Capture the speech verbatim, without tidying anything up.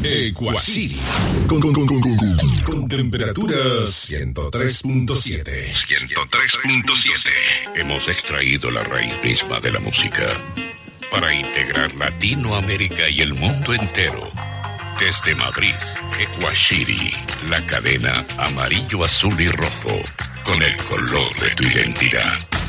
Equacity. Con, con, con, con, con, con temperatura ciento tres punto siete. ciento tres punto siete. Hemos extraído la raíz misma de la música para integrar Latinoamérica y el mundo entero. Desde Madrid, Equacity, la cadena amarillo, azul y rojo, con el color de tu identidad.